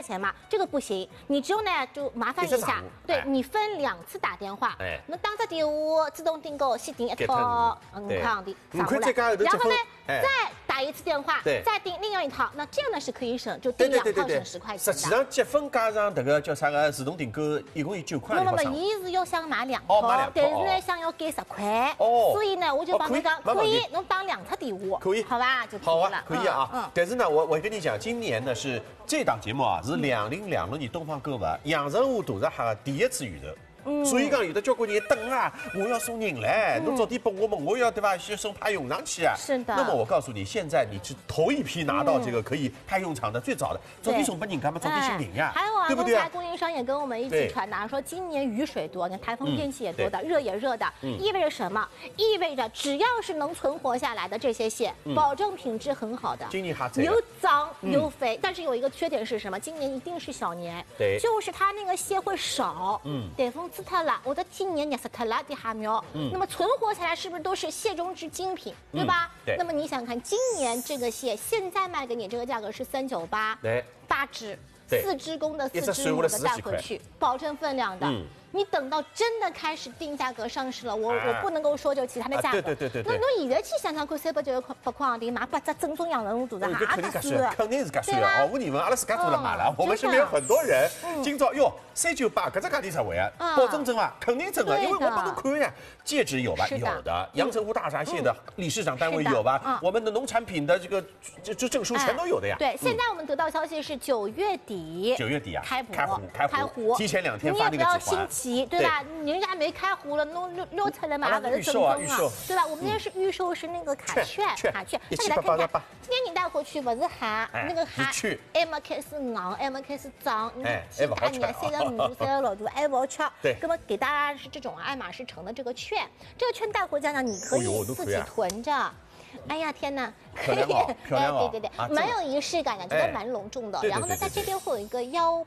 钱嘛，这个不行，你只有呢就麻烦一下，对你分2次打电话，那打个电话自动订购先订1套5块洋钿上过来，然后呢再打1次电话，再订另外1套，那这样呢是可以省，就订2套省10块钱的。 实际上积分加上这个叫啥个自动订购，一共有9块。 那么伊是要想买2套，但是呢想要减10块，所以呢我就帮你讲，可以，侬打2次电话， 可以， 好吧，就好啊，可以啊。但是呢，我跟你讲，今年呢是这档节目啊是2026年东方购物阳澄湖大闸蟹第1次遇头。所以讲有的交关人等啊，我要送人来，侬早点帮我们，我要对吧？先送派用场去啊。 是的。 那么我告诉你，现在你是头一批拿到这个可以派用场的最早的，早点送给人家嘛，早点姓名呀， 还有啊， 对不对？ 供应商也跟我们一起传达说，今年雨水多，你看台风天气也多的，热也热的，意味着什么？意味着只要是能存活下来的这些蟹，保证品质很好的。 今年还在。 又脏又肥，但是有一个缺点是什么？今年一定是小年， 对， 就是它那个蟹会少，台风吃它了，我的今年热死它了的虾苗，那么存活下来是不是都是蟹中之精品，对吧？ 对。 那么你想看，今年这个蟹现在卖给你这个价格是398， 对 ，8只，4只公的4只母的带回去，保证分量的。你等到真的开始定价格上市了，我不能够说就其他的价格。 对。 那侬现在去想想看，398块洋钿买8只正宗阳澄湖大闸蟹， 肯定是搿算的。毫无疑问，阿拉自家做了买了。我们身边有很多人，今朝哟398搿只价钿实惠啊，保证真啊，肯定真啊，因为我帮侬看呀，戒指有吧？有的，阳澄湖大闸蟹的理事长单位有吧？我们的农产品的这个证书全都有的呀。 对，现在我们得到消息是9月底啊， 开湖， 提前2天发那个指环。 对吧？人家没开湖了，弄溜出来嘛，不是正宗啊，对吧？我们那是预售，是那个卡券，再给大家看看。今年你带回去不是蟹，那个蟹还没开始硬，还没开始长，你7、8年、35度、36度还不好吃。 对， 那么给大家是这种爱马仕城的这个券，这个券带回家呢，你可以自己囤着。哎呀天哪， 漂亮哦！ 对，蛮有仪式感的，这个蛮隆重的。然后呢，在这边会有一个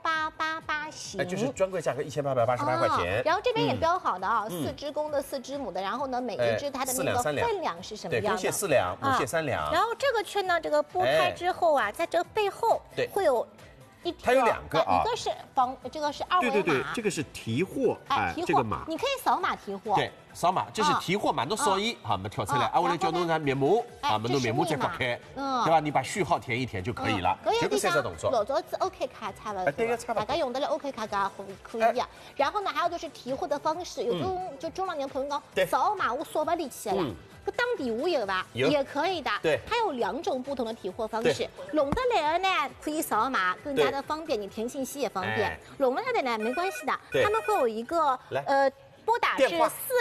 1888型， 就是专柜价格1888块钱。 然后这边也标好的啊，4只公的4只母的，然然后呢每一只它的那个分量是什么样的？ 对，公蟹4两，母蟹3两。 然后这个券呢，这个剥开之后啊，在这个背后会有。 它有2个啊， 一个是这个是2维码， 对，这个是提货，这个码， 你可以扫码提货， 对，扫码这是提货码，侬扫一，好，我们跳出来，我来叫侬拿面膜，我们弄面膜再刮开，对吧？你把序号填一填就可以了，就这3个动作。 老早子 OK 卡差不多， 对个差不多， 大家用得了 OK 卡噶可以呀。然后呢，还有就是提货的方式，有种就中老年朋友讲，扫码我扫不里去了。当电话有吧？也可以的。 对， 它有2种不同的提货方式。弄得来的呢，可以扫码，更加的方便，你填信息也方便。弄不来的呢，没关系的，他们会有一个拨打是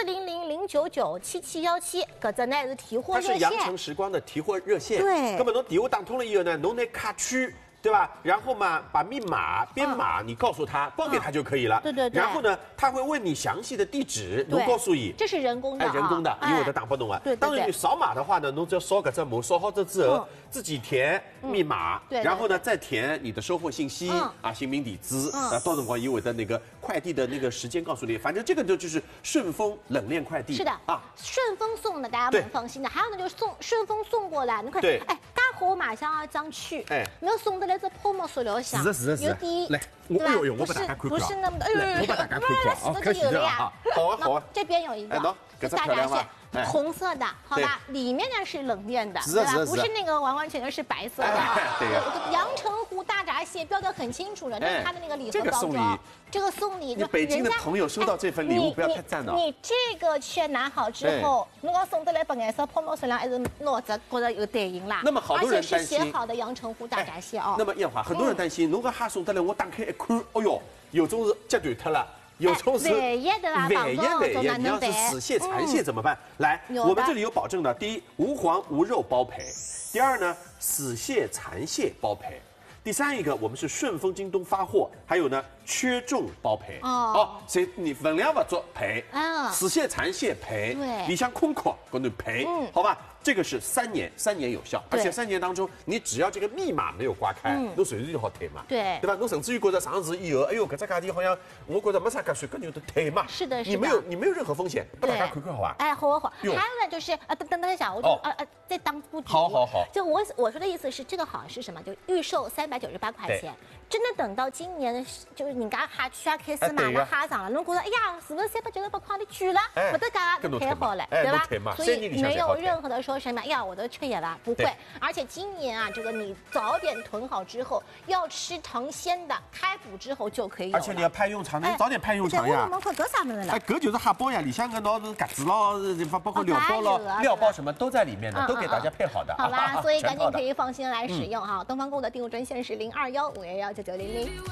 40009977717，搿只呢是提货热线。 它是羊城时光的提货热线。 对。 那么侬电话打通了以后呢，侬拿卡区。对吧？然后嘛，把密码编码你告诉他，报给他就可以了。 对。 然后呢，他会问你详细的地址，侬告诉伊。 这是人工的， 人工的，因为我在打不动啊。 对。 当然你扫码的话呢，侬只要扫搿只码，扫好这之后，自己填密码，然后呢再填你的收货信息啊，姓名地址啊，到辰光伊会的那个快递的那个时间告诉你。反正这个就是顺丰冷链快递。 是的啊，顺丰送的，大家蛮放心的。还有呢，就是顺丰送过来，你看，哎，刚好我马上要将去，没有送的来这泡沫塑料箱，有点， 来，我把大家看看， 不是那么的， 我把大家看看， 可以的呀。 好啊。 这边有一个大闸蟹。红色的，好吧，里面呢是冷链的，对吧？不是那个完全是白色的。阳澄湖大闸蟹标得很清楚了，这是它的那个礼盒包装。这个送礼， 你北京的朋友收到这份礼物不要太赞了。 你这个券拿好之后，侬要送得来白颜色泡沫塑料，还是拿着觉得有对应啦。 那么好多人担心， 而且是写好的阳澄湖大闸蟹哦。 那么艳华，很多人担心，侬个虾送得来，我打开一看，哦哟，有种是截断脱了。有种是万一的啦， 万一，你要是死蟹、残蟹怎么办？来，我们这里有保证的：第一，无黄无肉包赔；第二呢，死蟹、残蟹包赔；第三一个，我们是顺丰、京东发货，还有呢，缺重包赔。所以你分量不足赔，死蟹、残蟹赔，里向空壳给你赔，好吧？这个是3年有效，而且3年当中，你只要这个密码没有刮开，侬随时就好退嘛，对吧？侬甚至于觉得上市以后，哎呦，搿只价钿好像我觉得没啥合算，搿就得退嘛。 是的， 你没有任何风险，不大家看看好吧？ 哎，好。还有呢，就是等一下，我就再当不好。 就我说的意思是，这个好是什么？就预售398块钱， 真的等到今年就是人家哈区啊开始买了哈上了，侬觉得哎呀，是不是390-8块你贵了？不得价都太好了，对吧？所以没有任何的说什么，哎呀，我都缺盐了，不会。而且今年啊，这个你早点囤好之后，要吃藤鲜的，开补之后就可以有。 而且你要派用场，你早点派用场呀。 我看搿啥么子了？ 哎，搿就是哈包呀，里向个喏是格子咯，包括料包咯，料包什么都在里面的，都给大家配好的。 好吧，所以赶紧可以放心来使用哈。东方购的订购专线是0215119900。